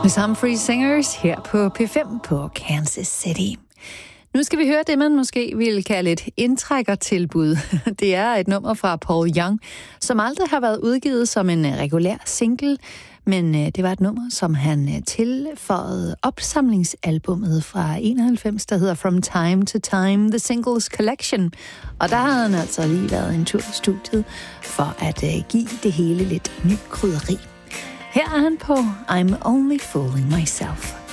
Miss Humphrey Singers her på P5 på Kansas City. Nu skal vi høre det, man måske ville kalde et indtrækkertilbud. Det er et nummer fra Paul Young, som aldrig har været udgivet som en regulær single, men det var et nummer, som han tilføjede opsamlingsalbummet fra 91, der hedder From Time to Time, The Singles Collection. Og der har han altså lige været en tur i studiet for at give det hele lidt ny krydderi. Her er han på I'm Only Fooling Myself.